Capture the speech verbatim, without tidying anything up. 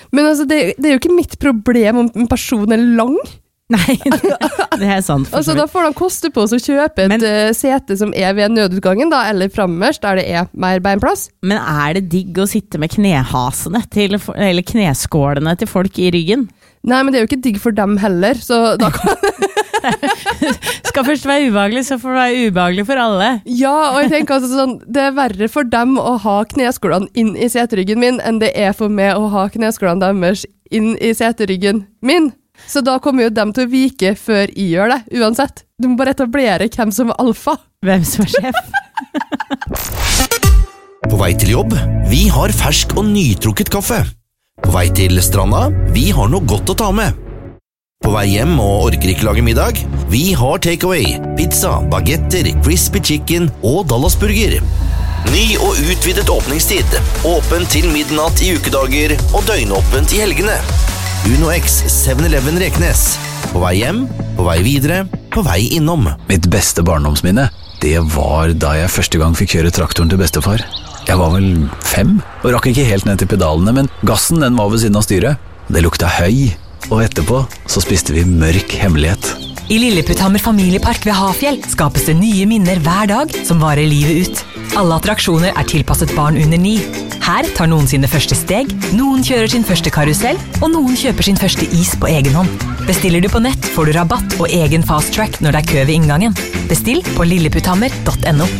Men altså, det, det er jo ikke mitt problem om en person er lang. Nei, det er sant. Altså, da får de koste på oss å kjøpe et men, uh, sete som er ved nødutgangen, da, eller fremmest, der det er mer beinplass. Men er det digg å sitte med knehasene til, eller kneskålene til folk i ryggen? Nei, men det er jo ikke digg for dem heller, så da kan... Skal først være ubehagelig, så får det være ubehagelig for alle. Ja, og jeg tenker altså sånn, det er verre for dem å ha kneskålene inn i seteryggen min, enn det er for meg å ha kneskålene deres inn i seteryggen min. Så da kommer jo dem til å vike før jeg gjør det, uansett. Du må bare etablere hvem som er alfa. Hvem som er sjef. På vei til jobb, vi har fersk og nytrukket kaffe. På vei til stranda, vi har noe godt å ta med. På vei hjem og orker ikke lage middag, vi har takeaway, pizza, bagetter, crispy chicken og Dallasburger. Ny og utvidet åpningstid, åpen til midnatt i ukedager og døgnåpent i helgene. Uno X seven eleven Reknes. På vei hjem, på vei videre, på vei innom. Mitt beste barndomsminne, det var da jeg første gang fikk kjøre traktoren til bestefar. Jeg var vel fem, og rakk ikke helt ned til pedalene, men gassen den var ved siden av styret. Det lukta høy, og etterpå så spiste vi mørk hemmelighet. I Lilleputthammer familiepark ved Hafjell skapes det nye minner hver dag som varer livet ut. Alle attraksjoner er tilpasset barn under ni. Her tar noen sine første steg, noen kjører sin første karusell, og noen kjøper sin første is på egen hånd. Bestiller du på nett, får du rabatt og egen fast track når det er kø ved inngangen. Bestill på lilleputthammer punktum no.